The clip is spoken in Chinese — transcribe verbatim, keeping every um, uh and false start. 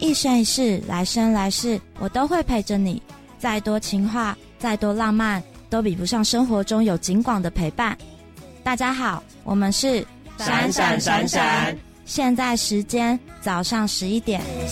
一生一世，来生来世，我都会陪着你。再多情话，再多浪漫，都比不上生活中有景广的陪伴。大家好，我们是闪闪闪闪， 现在时间早上十一点。